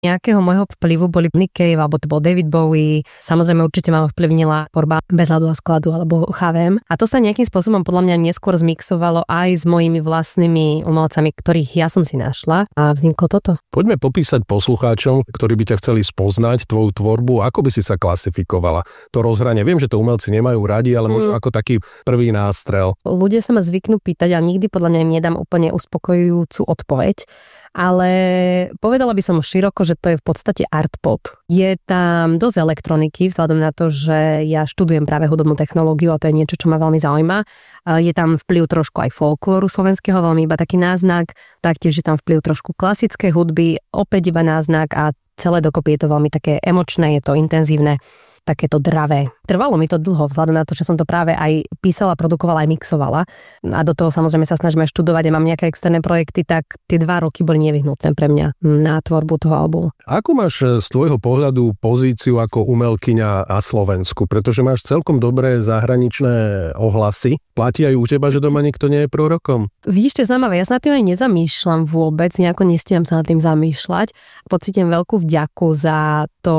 nejakého môjho vplyvu boli Nick Cave, alebo to bol David Bowie. Samozrejme určite ma ovplyvnila tvorba Bez ľadu a skladu alebo HVM. A to sa nejakým spôsobom podľa mňa neskôr zmixovalo aj s mojimi vlastnými umelcami, ktorých ja som si našla a vzniklo toto. Poďme popísať poslucháčom, ktorí by ťa chceli spoznať, tvoju tvorbu, ako by si sa klasifikovala. To rozhranie, viem, že to umelci nemajú radi, ale možno ako taký prvý nástrel. Ľudia sa ma zvyknú pýtať a nikdy podľa mňa im nedám úplne uspokojujúcu odpoveď. Ale povedala by som široko, že to je v podstate art pop. Je tam dosť elektroniky, vzhľadom na to, že ja študujem práve hudobnú technológiu a to je niečo, čo ma veľmi zaujíma. Je tam vplyv trošku aj folklóru slovenského, veľmi iba taký náznak, taktiež je tam vplyv trošku klasickej hudby, opäť iba náznak a celé dokopy je to veľmi také emočné, je to intenzívne, takéto dravé. Trvalo mi to dlho, vzhľadom na to, že som to práve aj písala, produkovala, aj mixovala. A do toho samozrejme sa snažíme študovať a mám nejaké externé projekty, tak tie 2 roky boli nevyhnutné pre mňa na tvorbu toho albumu. Ako máš z tvojho pohľadu pozíciu ako umelkyňa na Slovensku? Pretože máš celkom dobré zahraničné ohlasy. Platí aj u teba, že doma nikto nie je prorokom? Vidíš, to je zaujímavé. Ja sa nad tým aj nezamýšľam vôbec, nejako nestíham sa nad tým zamýšľať. Pocítim veľkú vďaku za to,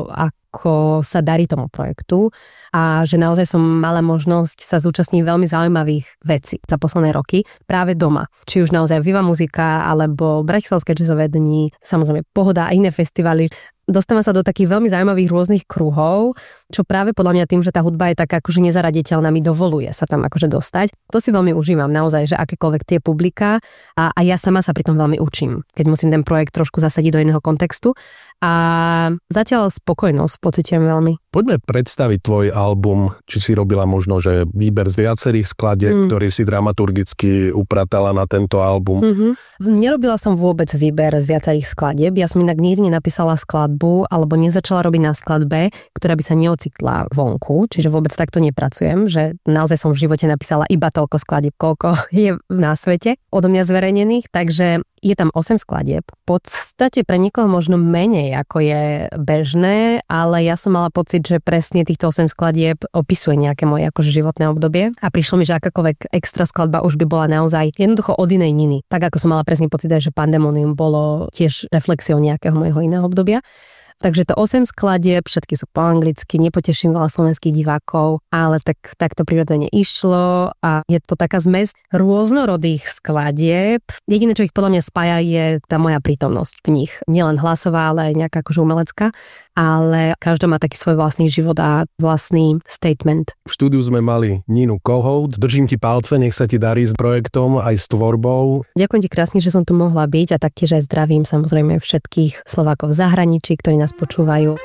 ako sa darí tomu projektu a že naozaj som mala možnosť sa zúčastniť veľmi zaujímavých vecí za posledné roky práve doma. Či už naozaj Viva Muzika alebo Bratislavské jazzové dni, samozrejme Pohoda a iné festivaly. Dostávam sa do takých veľmi zaujímavých rôznych kruhov, čo práve podľa mňa tým, že tá hudba je taká akože nezaraditeľná, mi dovoluje sa tam akože dostať. To si veľmi užívam naozaj, že akékoľvek tie publiká a ja sama sa pri tom veľmi učím, keď musím ten projekt trošku zasadiť do iného kontextu. A zatiaľ spokojnosť pociťujem veľmi. Poďme predstaviť tvoj album, či si robila možno, že výber z viacerých skladieb, ktorý si dramaturgicky upratala na tento album. Nerobila som vôbec výber z viacerých skladieb. Ja som inak nikdy nenapísala skladbu alebo nezačala robiť na skladbe, ktorá by sa neocitla vonku, čiže vôbec takto nepracujem, že naozaj som v živote napísala iba toľko skladieb, koľko je na svete odo mňa zverejnených, takže je tam 8 skladieb. V podstate pre niekoho možno menej, ako je bežné, ale ja som mala pocit, že presne týchto 8 skladieb opisuje nejaké moje akože životné obdobie a prišlo mi, že akákoľvek extra skladba už by bola naozaj jednoducho od inej Niny. Tak ako som mala presne pocit, že Pandemonium bolo tiež reflexiou nejakého mojho iného obdobia. Takže to 8 skladieb, všetky sú po anglicky, nepoteším veľa slovenských divákov, ale tak to prirodzene išlo a je to taká zmes rôznorodých skladieb. Jediné, čo ich podľa mňa spája, je tá moja prítomnosť v nich. Nielen hlasová, ale aj nejaká akože umelecká, ale každá má taký svoj vlastný život a vlastný statement. V štúdiu sme mali Ninu Kohout. Držím ti palce, nech sa ti darí s projektom aj s tvorbou. Ďakujem ti krásne, že som tu mohla byť a taktiež aj zdravím samozrejme všetkých Slovákov v zahraničí, ktorí nás počúvajú.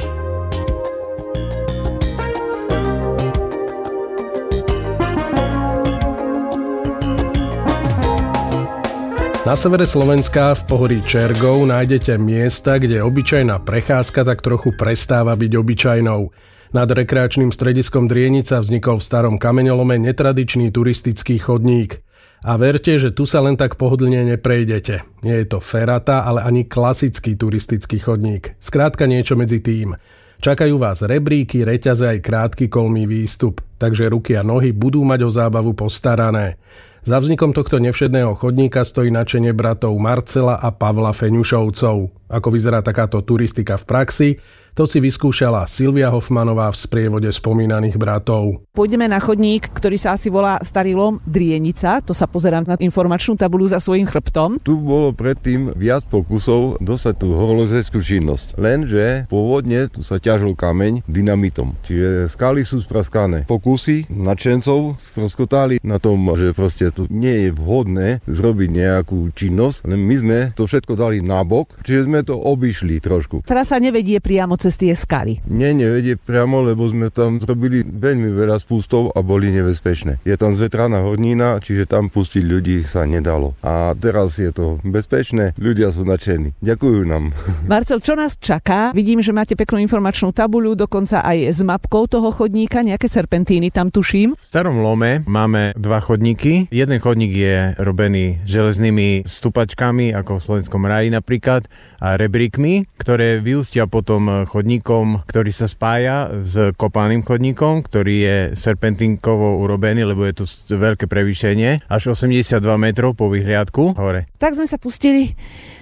Na severe Slovenska v pohorí Čergov nájdete miesta, kde obyčajná prechádzka tak trochu prestáva byť obyčajnou. Nad rekreačným strediskom Drienica vznikol v starom kameňolome netradičný turistický chodník. A verte, že tu sa len tak pohodlne neprejdete. Nie je to ferata, ale ani klasický turistický chodník. Skrátka niečo medzi tým. Čakajú vás rebríky, reťaze aj krátky kolmý výstup, takže ruky a nohy budú mať o zábavu postarané. Za vznikom tohto nevšedného chodníka stojí nadšenie bratov Marcela a Pavla Feňušovcov. Ako vyzerá takáto turistika v praxi, to si vyskúšala Silvia Hoffmanová v sprievode spomínaných bratov. Pôjdeme na chodník, ktorý sa asi volá Starý lom Drienica. To sa pozerám na informačnú tabuľu za svojím chrbtom. Tu bolo predtým viac pokusov dostať tú horolezeckú činnosť. Lenže pôvodne tu sa ťažil kameň dynamitom. Čiže skaly sú spraskané. Pokusy nadšencov stroskotali na tom, že proste tu nie je vhodné zrobiť nejakú činnosť. Len my sme to všetko dali nabok, čiže sme to obišli trošku. Trasa nevedie priamo cez tie skaly. Nevedie priamo, lebo sme tam zrobili veľmi veľa spústov a boli nebezpečné. Je tam zvetraná hornina, čiže tam pustiť ľudí sa nedalo. A teraz je to bezpečné, ľudia sú nadšení. Ďakujú nám. Marcel, čo nás čaká? Vidím, že máte peknú informačnú tabuľu, dokonca aj s mapkou toho chodníka, nejaké serpentíny tam tuším. V Starom lome máme 2 chodníky. Jeden chodník je robený železnými stupačkami, ako v Slovenskom ráji napríklad, a rebríkmi, ktoré vyústia potom chodníkom, ktorý sa spája s kopánnym chodníkom, ktorý je serpentínkovo urobený, lebo je tu veľké prevýšenie, až 82 metrov po vyhliadku hore. Tak sme sa pustili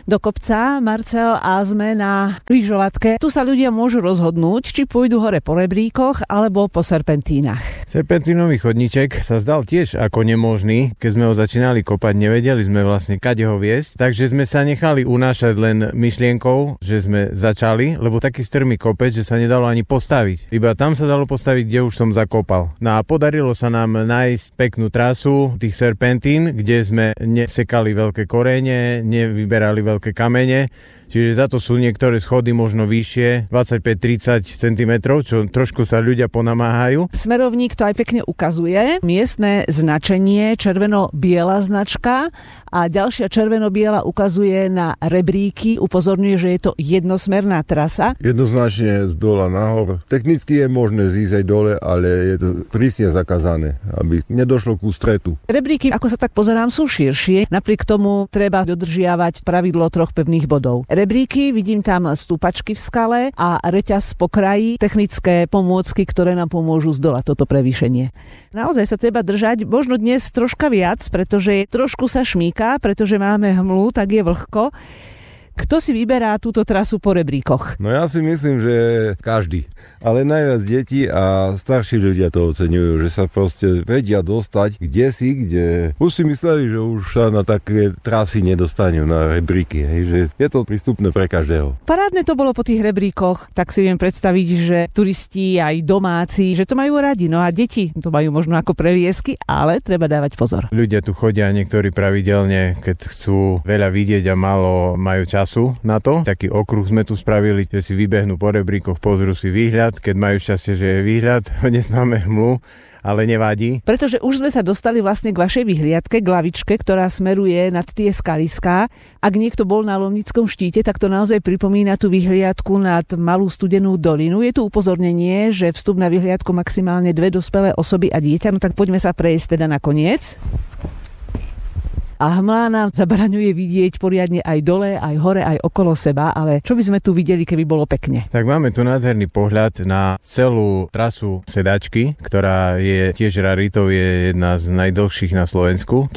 do kopca, Marcel, a sme na križovatke. Tu sa ľudia môžu rozhodnúť, či pôjdu hore po rebríkoch alebo po serpentínach. Serpentínový chodníček sa zdal tiež ako nemožný. Keď sme ho začínali kopať, nevedeli sme vlastne kade ho viesť, takže sme sa nechali unášať len myšlienkou, že sme začali, lebo taký strmý kopec, že sa nedalo ani postaviť. Iba tam sa dalo postaviť, kde už som zakopal. No a podarilo sa nám nájsť peknú trasu tých serpentín, kde sme nesekali veľké korene, nevyberali veľké kamene. Čiže za to sú niektoré schody možno vyššie, 25-30 cm, čo trošku sa ľudia ponamáhajú. Smerovník to aj pekne ukazuje. Miestne značenie, červeno-biela značka a ďalšia červeno-biela ukazuje na rebríky, upozorňuje, že je to jednosmerná trasa. Jednoznačne z dola nahor. Technicky je možné zísť aj dole, ale je to prísne zakázané, aby nedošlo ku stretu. Rebríky, ako sa tak pozerám, sú širšie. Napriek tomu treba dodržiavať pravidlo 3 pevných bodov. Rebríky, vidím tam stúpačky v skale a reťaz po kraji, technické pomôcky, ktoré nám pomôžu zdolať toto prevýšenie. Naozaj sa treba držať, možno dnes troška viac, pretože trošku sa šmíka, pretože máme hmlu, tak je vlhko. Kto si vyberá túto trasu po rebríkoch? No ja si myslím, že každý. Ale najviac deti a starší ľudia to oceňujú, že sa proste vedia dostať kde už si mysleli, že už sa na také trasy nedostanú, na rebríky. Hej, že je to prístupné pre každého. Parádne to bolo po tých rebríkoch, tak si viem predstaviť, že turisti aj domáci, že to majú radi. No a deti to majú možno ako preliesky, ale treba dávať pozor. Ľudia tu chodia niektorí pravidelne, keď chcú veľa vidieť a málo majú času na to. Taký okruh sme tu spravili, že si vybehnú po rebríkoch, pozrú si výhľad, keď majú šťastie, že je výhľad. Dnes máme hmlu, ale nevadí. Pretože už sme sa dostali vlastne k vašej vyhliadke, k lavičke, ktorá smeruje nad tie skaliská. Ak niekto bol na Lomnickom štíte, tak to naozaj pripomína tú vyhliadku nad Malú Studenú dolinu. Je tu upozornenie, že vstup na vyhliadku maximálne 2 dospelé osoby a dieťa. No tak poďme sa prejsť teda nakoniec. A hmla nám zabraňuje vidieť poriadne aj dole, aj hore, aj okolo seba, ale čo by sme tu videli, keby bolo pekne? Tak máme tu nádherný pohľad na celú trasu sedačky, ktorá je tiež raritou, je jedna z najdlhších na Slovensku,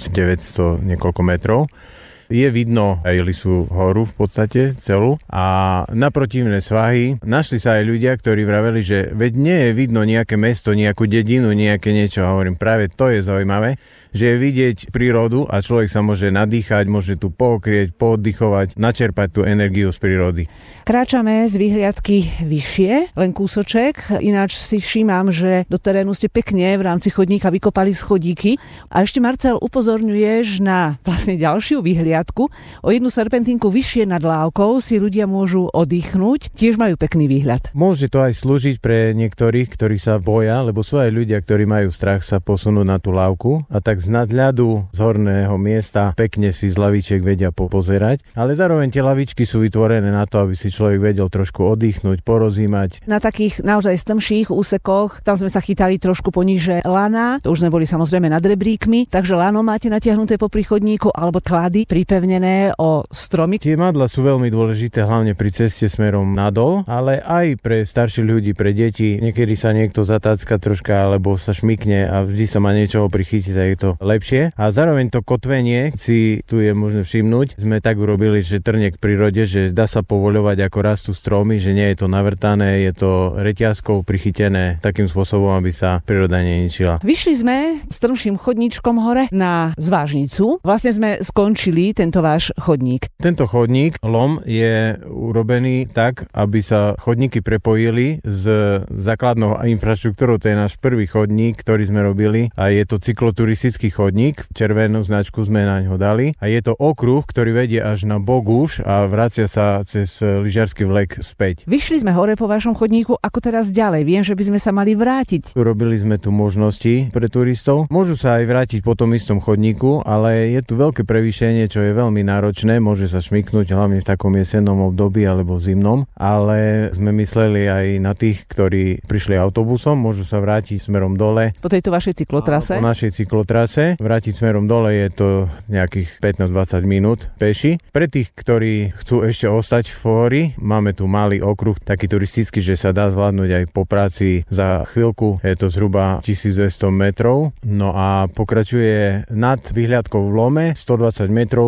1900 niekoľko metrov. Je vidno aj Lisú horu v podstate celú a na protivné svahy našli sa aj ľudia, ktorí vraveli, že veď nie je vidno nejaké mesto, nejakú dedinu, nejaké niečo. A hovorím, práve to je zaujímavé, že je vidieť prírodu a človek sa môže nadýchať, môže tu pookrieť, pooddychovať, načerpať tú energiu z prírody. Kráčame z vyhliadky vyššie, len kúsoček, ináč si všímam, že do terénu ste pekne v rámci chodníka vykopali schodíky. A ešte, Marcel, upozorňuješ na vlastne ďalšiu vyhliadku. O jednu serpentínku vyššie nad lávkou si ľudia môžu oddychnúť, tiež majú pekný výhľad. Môže to aj slúžiť pre niektorých, ktorí sa boja, lebo sú aj ľudia, ktorí majú strach sa posunúť na tú lávku a tak z nadľadu z horného miesta pekne si z lavičiek vedia popozerať, ale zároveň tie lavičky sú vytvorené na to, aby si človek vedel trošku oddychnúť, porozímať. Na takých naozaj strmších úsekoch, tam sme sa chytali trošku poníže lana, to už sme boli samozrejme nad rebríkmi, takže lano máte natiahnuté popri chodníku alebo klady pripevnené o stromy. Tie madla sú veľmi dôležité, hlavne pri ceste smerom nadol, ale aj pre starších ľudí, pre deti. Niekedy sa niekto zatácka troška alebo sa šmykne a vždy sa má niečoho prichytiť, tak je to lepšie. A zároveň to kotvenie, si tu je možné všimnúť, sme tak urobili, že trnie k prírode, že dá sa povoľovať, ako rastú stromy, že nie je to navrtané, je to reťazkou prichytené takým spôsobom, aby sa príroda neničila. Vyšli sme strmším chodníčkom hore na Zvážnicu. Vlastne sme skončili tento váš chodník. Tento chodník, lom, je urobený tak, aby sa chodníky prepojili s základnou infraštruktúrou. To je náš prvý chodník, ktorý sme robili a je to cykloturistický chodník. Červenú značku sme na ňo dali a je to okruh, ktorý vedie až na Boguš a vracia sa cez lyžiarsky vlek späť. Vyšli sme hore po vašom chodníku, ako teraz ďalej? Viem, že by sme sa mali vrátiť. Urobili sme tu možnosti pre turistov. Môžu sa aj vrátiť po tom istom chodníku, ale je tu veľké prevýšenie, čo je veľmi náročné. Môže sa šmyknúť hlavne v takom jesennom období alebo v zimnom, ale sme mysleli aj na tých, ktorí prišli autobusom, môžu sa vrátiť smerom dole. Po tejto vašej cyklotrase? Po našej cyklotrase. Vrátiť smerom dole je to nejakých 15-20 minút peši. Pre tých, ktorí chcú ešte ostať v Pohori, máme tu malý okruh, taký turistický, že sa dá zvládnuť aj po práci za chvíľku. Je to zhruba 1200 metrov. No a pokračuje nad vyhliadkou v Lome 120 metrov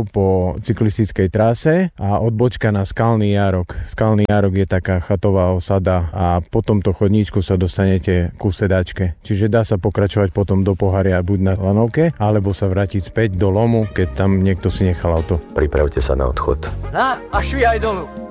po cyklistickej trase a odbočka na Skalný jarok. Skalný jarok je taká chatová osada a po tomto chodníčku sa dostanete ku sedačke. Čiže dá sa pokračovať potom do Poharia buď na lanovke, alebo sa vrátiť späť do lomu, keď tam niekto si nechal auto. Pripravte sa na odchod. A švíhaj dolu.